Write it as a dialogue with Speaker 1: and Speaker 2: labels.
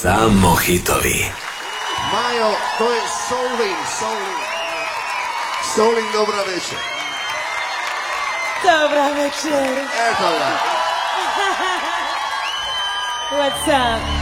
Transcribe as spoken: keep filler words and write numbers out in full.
Speaker 1: Samo hitovi.
Speaker 2: Majo, to je Solin, Solin. Solin, dobra večer.
Speaker 3: Dobra večer.
Speaker 2: Eto ga.
Speaker 3: What's up?